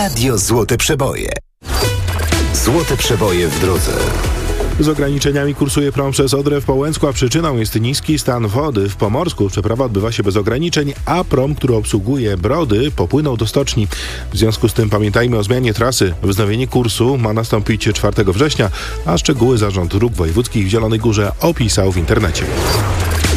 Radio Złote Przeboje. Złote Przeboje w drodze. Z ograniczeniami kursuje prom przez Odrę w Połęcku, a przyczyną jest niski stan wody. W Pomorsku przeprawa odbywa się bez ograniczeń, a prom, który obsługuje Brody, popłynął do stoczni. W związku z tym pamiętajmy o zmianie trasy. Wznowienie kursu ma nastąpić 4 września, a szczegóły Zarząd Dróg Wojewódzkich w Zielonej Górze opisał w internecie.